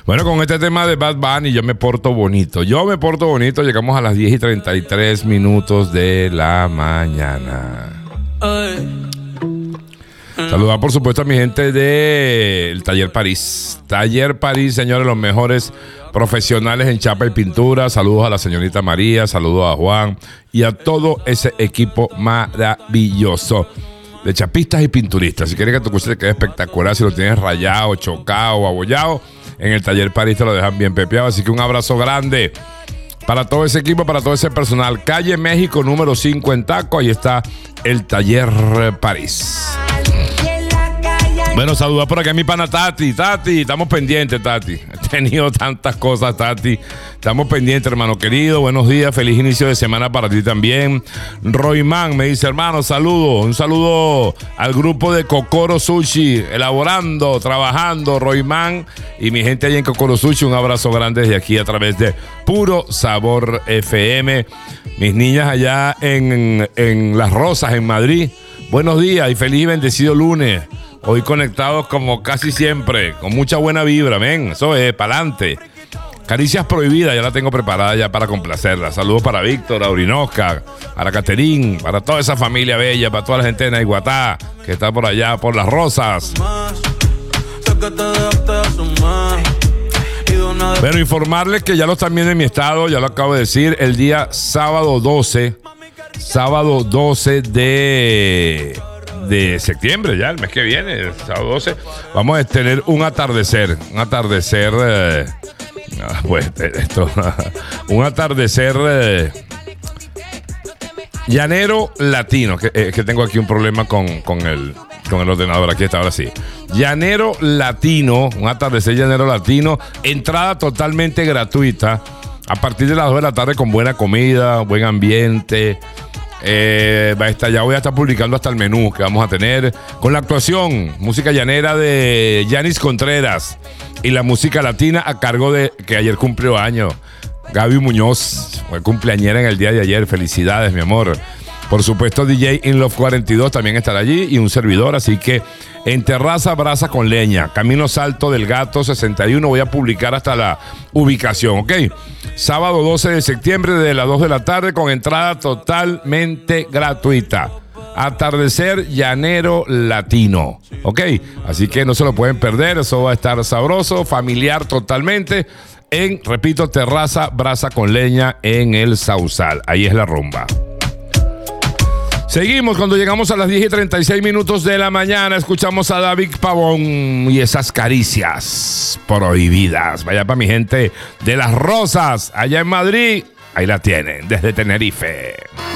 Bueno, con este tema de Bad Bunny, yo me porto bonito. Llegamos a las 10:33 de la mañana. Saludar, por supuesto, a mi gente del Taller París. Taller París, señores, los mejores profesionales en chapa y pintura. Saludos a la señorita María, saludos a Juan y a todo ese equipo maravilloso de chapistas y pinturistas. Si quieres que tu curso te quede espectacular, si lo tienes rayado, chocado o abollado, en el Taller París te lo dejan bien pepeado. Así que un abrazo grande para todo ese equipo, para todo ese personal. Calle México, número 5 en Taco. Ahí está el Taller París. Bueno, saluda por acá a mi pana Tati. Tati, estamos pendientes, Tati. He tenido tantas cosas, Tati. Estamos pendientes, hermano querido. Buenos días, feliz inicio de semana para ti también. Royman me dice, hermano, saludo. Un saludo al grupo de Kokoro Sushi, elaborando, trabajando, Royman y mi gente allá en Kokoro Sushi. Un abrazo grande desde aquí a través de Puro Sabor FM. Mis niñas allá en Las Rosas, en Madrid. Buenos días y feliz y bendecido lunes. Hoy conectados como casi siempre, con mucha buena vibra, men. Eso es, pa'lante. Caricias prohibidas, ya la tengo preparada ya para complacerla. Saludos para Víctor, a Urinosca, para Caterín, para toda esa familia bella, para toda la gente de Naiguatá, que está por allá, por Las Rosas. Pero informarles que ya lo están viendo en mi estado, ya lo acabo de decir, el día sábado 12 de septiembre, ya el mes que viene, el sábado 12, vamos a tener un atardecer, un atardecer llanero latino, que tengo aquí un problema con el ordenador, aquí está, ahora sí. Llanero latino, un atardecer llanero latino, entrada totalmente gratuita, a partir de las 2 de la tarde con buena comida, buen ambiente. Ya voy a estar publicando hasta el menú que vamos a tener con la actuación, música llanera de Yanis Contreras y la música latina a cargo de, que ayer cumplió años, Gaby Muñoz, fue cumpleañera en el día de ayer. Felicidades, mi amor. Por supuesto, DJ In Love 42 también estará allí y un servidor, así que en Terraza Brasa con Leña, Camino Salto del Gato 61, voy a publicar hasta la ubicación, ¿ok? Sábado 12 de septiembre de las 2 de la tarde con entrada totalmente gratuita. Atardecer llanero latino, ¿ok? Así que no se lo pueden perder, eso va a estar sabroso, familiar totalmente, en, repito, Terraza Brasa con Leña en el Sausal. Ahí es la rumba. Seguimos cuando llegamos a las 10:36 de la mañana. Escuchamos a David Pavón y esas caricias prohibidas. Vaya para mi gente de Las Rosas, allá en Madrid. Ahí la tienen, desde Tenerife.